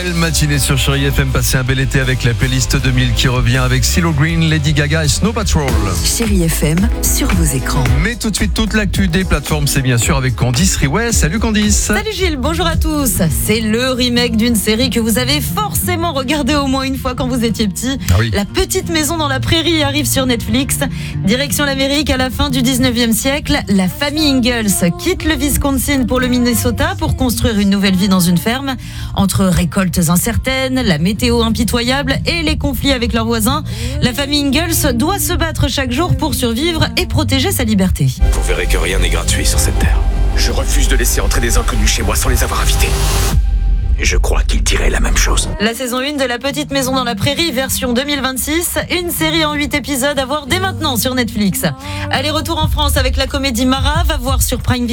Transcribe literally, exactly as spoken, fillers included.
Belle matinée sur Chérie F M, passez un bel été avec la playlist deux mille qui revient avec CeeLo Green, Lady Gaga et Snow Patrol. Chérie F M sur vos écrans. Mais tout de suite, toute l'actu des plateformes, c'est bien sûr avec Candice Riouet. Salut Candice. Salut Gilles, bonjour à tous. C'est le remake d'une série que vous avez forcément regardée au moins une fois quand vous étiez petit. Ah oui. La petite maison dans la prairie arrive sur Netflix. Direction l'Amérique à la fin du dix-neuvième siècle. La famille Ingalls quitte le Wisconsin pour le Minnesota pour construire une nouvelle vie dans une ferme. Entre récoltes incertaines, la météo impitoyable et les conflits avec leurs voisins, la famille Ingalls doit se battre chaque jour pour survivre et protéger sa liberté. Vous verrez que rien n'est gratuit sur cette terre. Je refuse de laisser entrer des inconnus chez moi sans les avoir invités. Et je crois qu'il dirait la même chose. La saison un de La Petite Maison dans la Prairie, version deux mille vingt-six, une série en huit épisodes à voir dès maintenant sur Netflix. Allez, retour en France avec la comédie Marat, va voir sur Prime